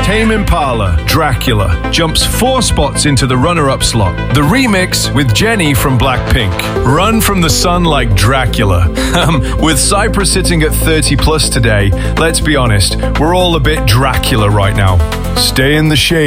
Tame Impala, Dracula, jumps 4 spots into the runner-up slot. The remix with Jennie from Blackpink, Run from the Sun Like Dracula. With Cyprus sitting at 30 plus today, let's be honest, we're all a bit Dracula right now. Stay in the shade.